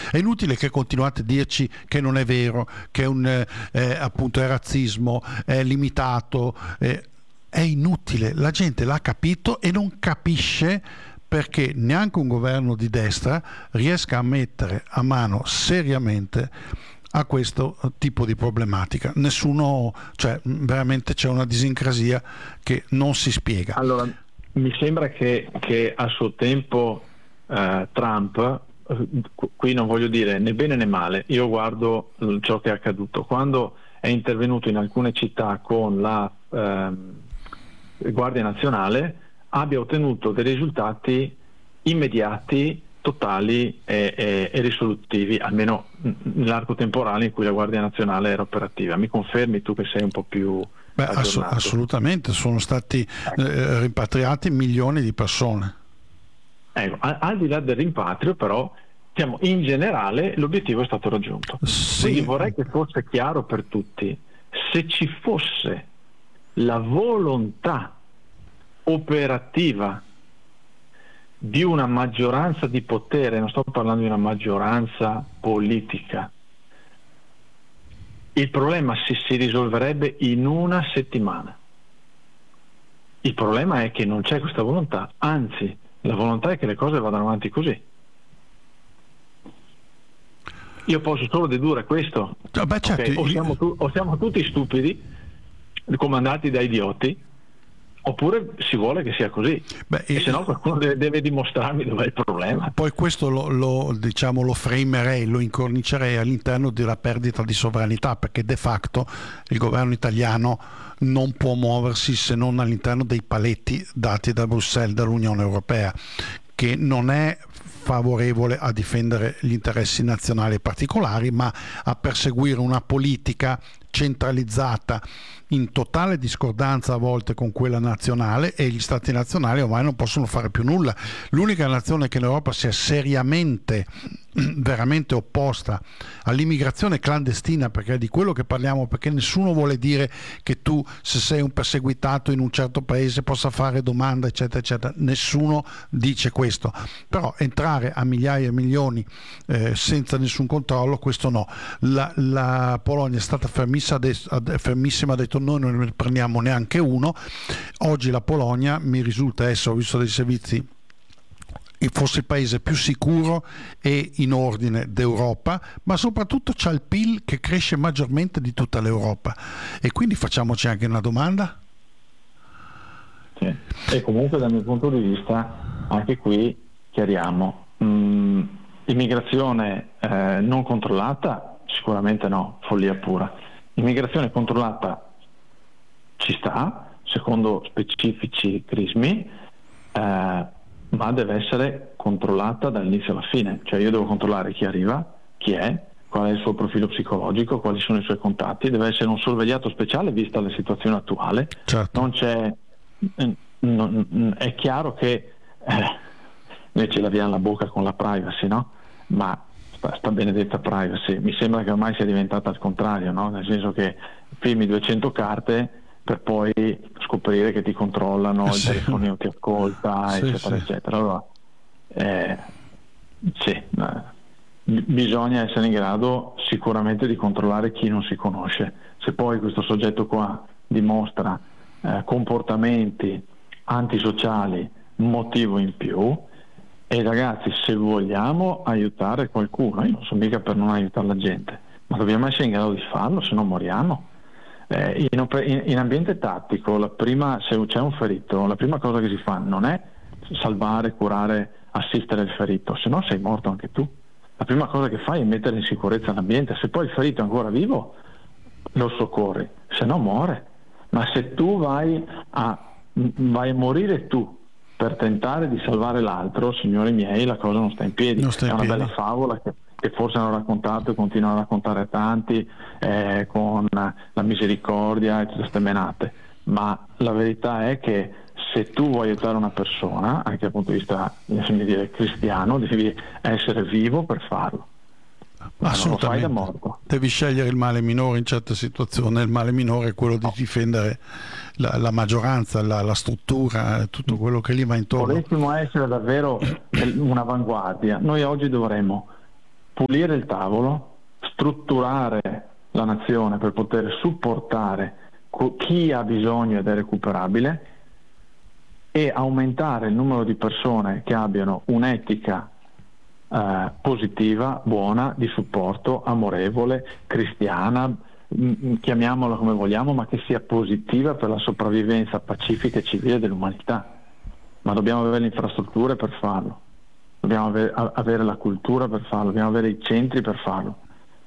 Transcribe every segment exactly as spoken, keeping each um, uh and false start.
È inutile che continuate a dirci che non è vero, che è un, eh, appunto è razzismo, è limitato, eh, è inutile, la gente l'ha capito e non capisce perché neanche un governo di destra riesca a mettere a mano seriamente a questo tipo di problematica. Nessuno, cioè veramente c'è una disincrasia che non si spiega. Allora, mi sembra che, che a suo tempo eh, Trump, eh, qui non voglio dire né bene né male, io guardo ciò che è accaduto. Quando è intervenuto in alcune città con la eh, Guardia Nazionale, abbia ottenuto dei risultati immediati, totali e, e, e risolutivi, almeno nell'arco temporale in cui la Guardia Nazionale era operativa. Mi confermi tu che sei un po' più Beh, ass- assolutamente, sono stati eh, rimpatriati milioni di persone. Ecco, al, al di là del rimpatrio però, diciamo, in generale l'obiettivo è stato raggiunto. Sì. Quindi vorrei che fosse chiaro per tutti, se ci fosse la volontà operativa di una maggioranza di potere, non sto parlando di una maggioranza politica, il problema si, si risolverebbe in una settimana. Il problema è che non c'è questa volontà, anzi la volontà è che le cose vadano avanti così. Io posso solo dedurre questo. Beh, certo, okay? o, siamo tu, o siamo tutti stupidi, comandati da idioti, oppure si vuole che sia così. Beh, e se no qualcuno deve, deve dimostrarmi dov'è il problema. Poi questo lo, lo, diciamo, lo framerei, lo incornicerei all'interno della perdita di sovranità, perché de facto il governo italiano non può muoversi se non all'interno dei paletti dati da Bruxelles, dall'Unione Europea, che non è favorevole a difendere gli interessi nazionali particolari, ma a perseguire una politica centralizzata in totale discordanza a volte con quella nazionale, e gli stati nazionali ormai non possono fare più nulla. L'unica nazione che in Europa si è seriamente veramente opposta all'immigrazione clandestina, perché è di quello che parliamo, perché nessuno vuole dire che tu, se sei un perseguitato in un certo paese, possa fare domanda eccetera eccetera, nessuno dice questo, però entrare a migliaia e milioni eh, senza nessun controllo, questo no. La, la Polonia è stata fermissima, fermissima, ha detto noi non ne prendiamo neanche uno. Oggi la Polonia mi risulta essere, ho visto dei servizi, fosse il paese più sicuro e in ordine d'Europa, ma soprattutto c'ha il P I L che cresce maggiormente di tutta l'Europa, e quindi facciamoci anche una domanda. Sì. E comunque dal mio punto di vista anche qui chiariamo, mh, immigrazione eh, non controllata sicuramente no, follia pura. Immigrazione controllata ci sta secondo specifici crismi, eh, ma deve essere controllata dall'inizio alla fine, cioè io devo controllare chi arriva, chi è, qual è il suo profilo psicologico, quali sono i suoi contatti, deve essere un sorvegliato speciale vista la situazione attuale. Certo. Non c'è, non, è chiaro che eh, noi ce l'abbiamo la bocca con la privacy, no? Ma sta, sta benedetta privacy, mi sembra che ormai sia diventata al contrario, no? Nel senso che firmi duecento carte per poi scoprire che ti controllano, sì. il telefonino ti ascolta, sì, eccetera, sì. eccetera. Allora, eh, sì, eh, bisogna essere in grado sicuramente di controllare chi non si conosce. Se poi questo soggetto qua dimostra eh, comportamenti antisociali, motivo in più, e ragazzi, se vogliamo aiutare qualcuno, io non sono mica per non aiutare la gente, ma dobbiamo essere in grado di farlo, se no moriamo. Eh, in, in, in ambiente tattico, la prima, se c'è un ferito, la prima cosa che si fa non è salvare, curare, assistere il ferito, se no sei morto anche tu. La prima cosa che fai è mettere in sicurezza l'ambiente. Se poi il ferito è ancora vivo, lo soccorri, se no muore. Ma se tu vai a, vai a morire tu per tentare di salvare l'altro, signori miei, la cosa non sta in piedi. Non sta in è una piedi. bella favola che che forse hanno raccontato e continuano a raccontare tanti eh, con la misericordia e tutte queste menate, ma la verità è che se tu vuoi aiutare una persona, anche dal punto di vista dire, cristiano, devi essere vivo per farlo. Ma non lo fai da morto. Devi scegliere il male minore in certe situazioni. Il male minore è quello di difendere la, la maggioranza, la, la struttura, tutto quello che lì va intorno. Volessimo essere davvero un'avanguardia, noi oggi dovremmo pulire il tavolo, strutturare la nazione per poter supportare chi ha bisogno ed è recuperabile, e aumentare il numero di persone che abbiano un'etica eh, positiva, buona, di supporto, amorevole, cristiana, mh, chiamiamola come vogliamo, ma che sia positiva per la sopravvivenza pacifica e civile dell'umanità. Ma dobbiamo avere le infrastrutture per farlo, dobbiamo avere, avere la cultura per farlo, dobbiamo avere i centri per farlo.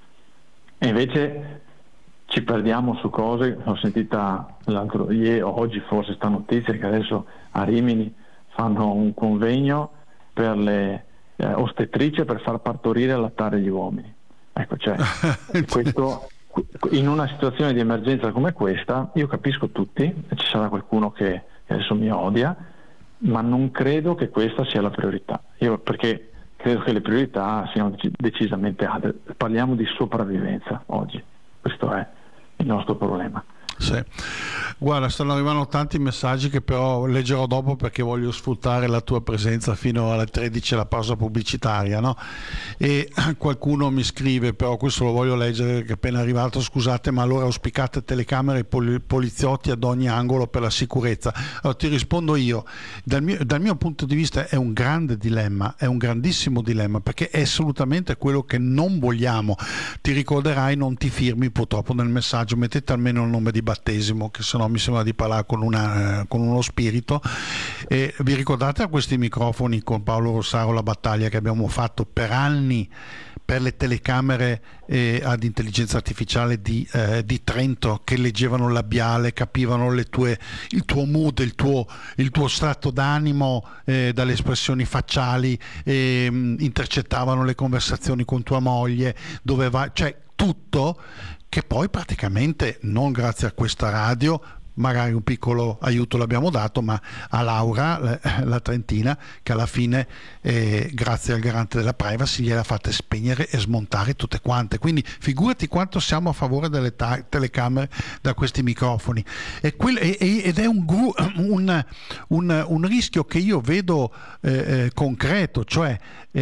E invece ci perdiamo su cose. Ho sentita l'altro ieri, oggi forse sta notizia che adesso a Rimini fanno un convegno per le eh, ostetrici per far partorire e allattare gli uomini. Ecco, cioè, questo, in una situazione di emergenza come questa, io capisco tutti, ci sarà qualcuno che, che adesso mi odia, ma non credo che questa sia la priorità. Io perché credo che le priorità siano decisamente altre. Parliamo di sopravvivenza oggi, questo è il nostro problema. Sì. Guarda, stanno arrivando tanti messaggi che però leggerò dopo, perché voglio sfruttare la tua presenza fino alle tredici, la pausa pubblicitaria, no? E qualcuno mi scrive, però questo lo voglio leggere che è appena arrivato: scusate, ma allora auspicate telecamere e pol- poliziotti ad ogni angolo per la sicurezza? Allora ti rispondo io, dal mio, dal mio punto di vista è un grande dilemma, è un grandissimo dilemma, perché è assolutamente quello che non vogliamo. Ti ricorderai, non ti firmi purtroppo nel messaggio, mettete almeno il nome di battesimo, che sennò mi sembra di parlare con, una, eh, con uno spirito. E vi ricordate a questi microfoni con Paolo Rossaro la battaglia che abbiamo fatto per anni per le telecamere eh, ad intelligenza artificiale di, eh, di Trento, che leggevano il labiale, capivano le tue, il tuo mood, il tuo, il tuo stato d'animo eh, dalle espressioni facciali, eh, intercettavano le conversazioni con tua moglie, dove vai, cioè tutto, che poi praticamente, non grazie a questa radio, magari un piccolo aiuto l'abbiamo dato, ma a Laura, la trentina, che alla fine eh, grazie al garante della privacy gliela fate spegnere e smontare tutte quante. Quindi figurati quanto siamo a favore delle ta- telecamere da questi microfoni. E quel, e, ed è un, un, un, un rischio che io vedo eh, eh, concreto, cioè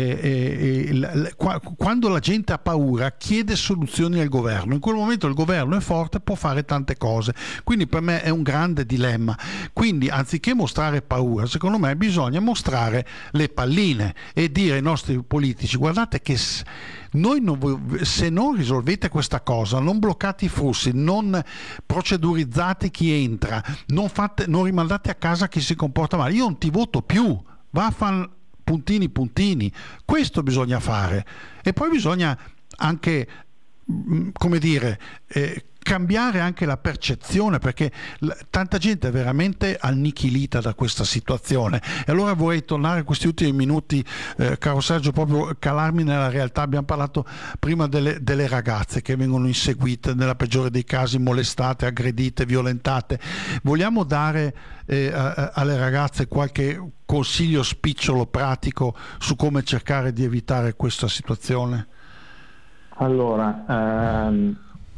eh, eh, l, qua, quando la gente ha paura chiede soluzioni al governo. In quel momento il governo è forte, può fare tante cose. Quindi per me è un grande dilemma. Quindi anziché mostrare paura, secondo me bisogna mostrare le palline e dire ai nostri politici: guardate che noi non, se non risolvete questa cosa, non bloccate i flussi, non procedurizzate chi entra, non, fate, non rimandate a casa chi si comporta male, io non ti voto più, va a fare puntini puntini. Questo bisogna fare. E poi bisogna anche, come dire, eh, cambiare anche la percezione, perché l- tanta gente è veramente annichilita da questa situazione. E allora vorrei tornare a questi ultimi minuti, eh, caro Sergio, proprio calarmi nella realtà. Abbiamo parlato prima delle, delle ragazze che vengono inseguite, nella peggiore dei casi molestate, aggredite, violentate. Vogliamo dare eh, a, alle ragazze qualche consiglio spicciolo, pratico, su come cercare di evitare questa situazione? Allora, ehm...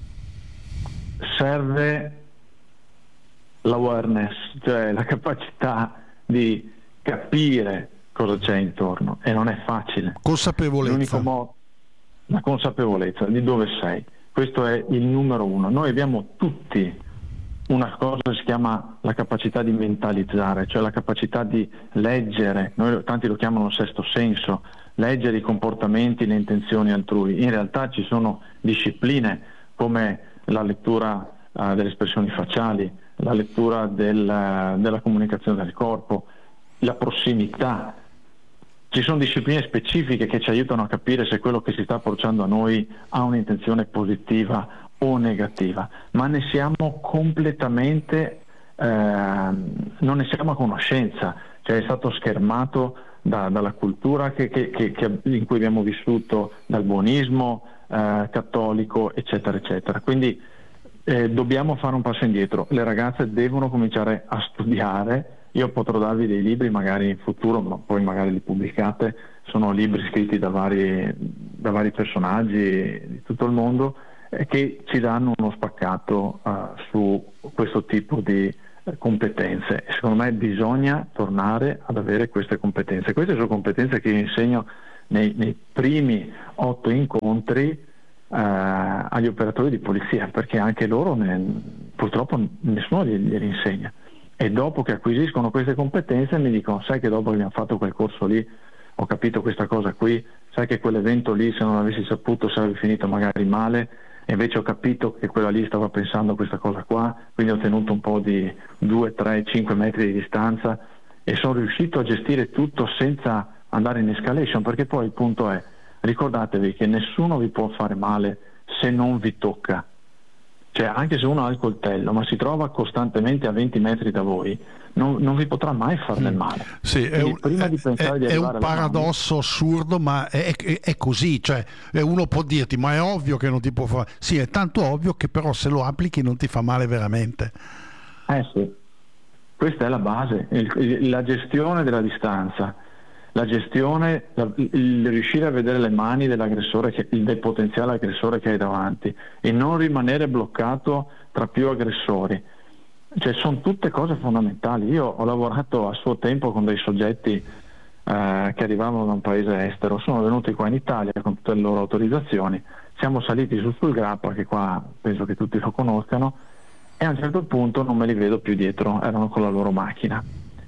serve l'awareness, cioè la capacità di capire cosa c'è intorno, e non è facile. Consapevolezza. L'unico modo, la consapevolezza di dove sei. Questo è il numero uno. Noi abbiamo tutti una cosa che si chiama la capacità di mentalizzare, cioè la capacità di leggere, noi tanti lo chiamano sesto senso, leggere i comportamenti, le intenzioni altrui. In realtà ci sono discipline come la lettura uh, delle espressioni facciali, la lettura del, uh, della comunicazione del corpo, la prossimità. Ci sono discipline specifiche che ci aiutano a capire se quello che si sta approcciando a noi ha un'intenzione positiva o negativa, ma ne siamo completamente, eh, non ne siamo a conoscenza, cioè è stato schermato da, dalla cultura che, che, che, che, in cui abbiamo vissuto, dal buonismo eh, cattolico, eccetera, eccetera. Quindi eh, dobbiamo fare un passo indietro, le ragazze devono cominciare a studiare. Io potrò darvi dei libri magari in futuro, ma poi magari li pubblicate, sono libri scritti da vari, da vari personaggi di tutto il mondo, che ci danno uno spaccato uh, su questo tipo di uh, competenze. Secondo me bisogna tornare ad avere queste competenze. Queste sono competenze che io insegno nei, nei primi otto incontri eh, agli operatori di polizia, perché anche loro ne, purtroppo nessuno glieli insegna. E dopo che acquisiscono queste competenze mi dicono: sai che dopo che abbiamo fatto quel corso lì ho capito questa cosa qui, sai che quell'evento lì, se non avessi saputo sarebbe finito magari male, e invece ho capito che quella lì stava pensando a questa cosa qua, quindi ho tenuto un po' di due, tre, cinque metri di distanza e sono riuscito a gestire tutto senza andare in escalation, perché poi il punto è: ricordatevi che nessuno vi può fare male se non vi tocca. Cioè, anche se uno ha il coltello ma si trova costantemente a venti metri da voi, non, non vi potrà mai far del male. Sì, è un, prima di pensare è, di è un paradosso mano, assurdo, ma è, è, è così. Cioè, uno può dirti: ma è ovvio che non ti può fare. Sì, è tanto ovvio che però se lo applichi non ti fa male veramente. Eh sì, questa è la base, il, la gestione della distanza, la gestione, la, il riuscire a vedere le mani dell'aggressore, che, del potenziale aggressore che hai davanti, e non rimanere bloccato tra più aggressori. Cioè, sono tutte cose fondamentali. Io ho lavorato a suo tempo con dei soggetti eh, che arrivavano da un paese estero, sono venuti qua in Italia con tutte le loro autorizzazioni, siamo saliti su sul Grappa, che qua penso che tutti lo conoscano, e a un certo punto non me li vedo più dietro, erano con la loro macchina.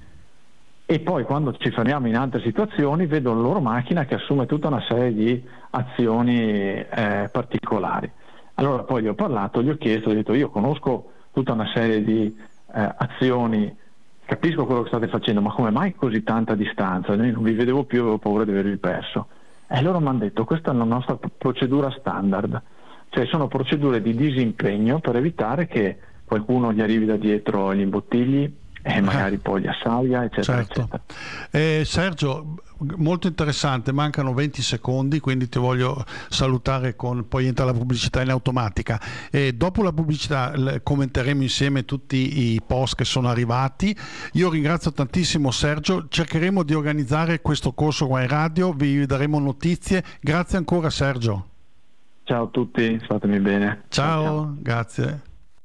E poi quando ci fermiamo in altre situazioni vedo la loro macchina che assume tutta una serie di azioni eh, particolari. Allora poi gli ho parlato, gli ho chiesto, ho detto: io conosco tutta una serie di eh, azioni, capisco quello che state facendo, ma come mai così tanta distanza? Io non vi vedevo più, avevo paura di avervi perso. E loro mi hanno detto: questa è la nostra procedura standard, cioè sono procedure di disimpegno per evitare che qualcuno gli arrivi da dietro gli imbottigli e magari poi li assalga, eccetera, certo. eccetera. Eh, Sergio, molto interessante, mancano venti secondi, quindi ti voglio salutare, con poi entra la pubblicità in automatica e dopo la pubblicità commenteremo insieme tutti i post che sono arrivati. Io ringrazio tantissimo Sergio, cercheremo di organizzare questo corso qua in radio, vi daremo notizie. Grazie ancora Sergio. Ciao a tutti, statemi bene. Ciao, ciao. Grazie.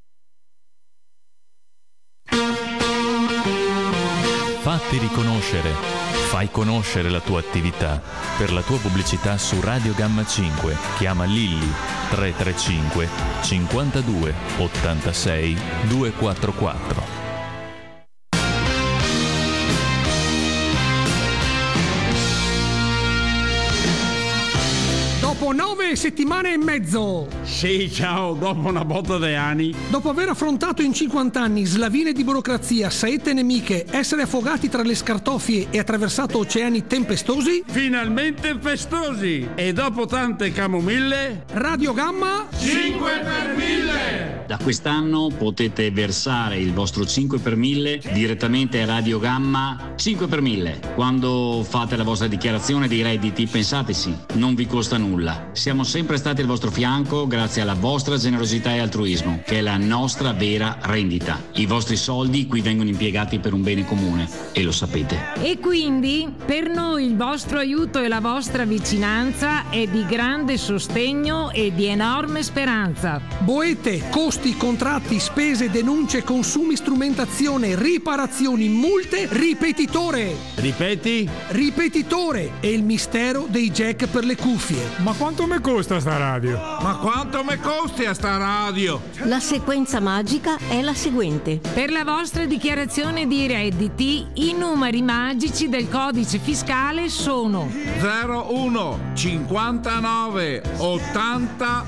Fatti riconoscere, fai conoscere la tua attività. Per la tua pubblicità su Radio Gamma cinque chiama Lilli tre tre cinque cinquantadue ottantasei duecentoquarantaquattro. Dopo nove settimane e mezzo. Sì, ciao, dopo una botta di anni. Dopo aver affrontato in cinquanta anni slavine di burocrazia, saette nemiche, essere affogati tra le scartoffie e attraversato oceani tempestosi. Finalmente festosi. E dopo tante camomille. Radio Gamma cinque per mille. Da quest'anno potete versare il vostro cinque per mille direttamente a Radio Gamma cinque per mille. Quando fate la vostra dichiarazione dei redditi, pensateci, non vi costa nulla. Siamo sempre stati al vostro fianco grazie alla vostra generosità e altruismo, che è la nostra vera rendita. I vostri soldi qui vengono impiegati per un bene comune e lo sapete. E quindi per noi il vostro aiuto e la vostra vicinanza è di grande sostegno e di enorme speranza. Boete, costi, contratti, spese, denunce, consumi, strumentazione, riparazioni, multe, ripetitore. Ripeti? Ripetitore è il mistero dei jack per le cuffie. Ma quanto mi costa sta radio? Ma quanto mi costa sta radio? La sequenza magica è la seguente. Per la vostra dichiarazione di redditi, i numeri magici del codice fiscale sono zero uno cinquantanove ottanta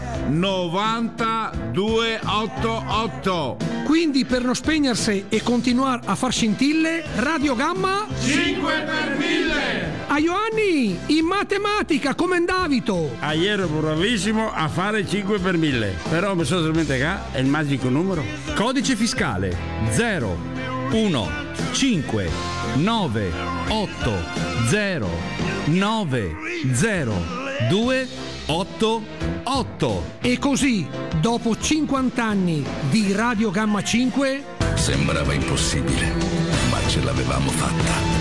novanta duecentottantotto. Quindi per non spegnersi e continuare a far scintille, Radio Gamma cinque per mille. A Ioanni, in matematica come Davito. Ah, ero bravissimo a fare cinque per mille, però mi sono dimenticato è il magico numero. Codice fiscale zero uno cinque nove otto zero nove zero due otto otto. E così, dopo cinquanta anni di Radio Gamma cinque, sembrava impossibile, ma ce l'avevamo fatta.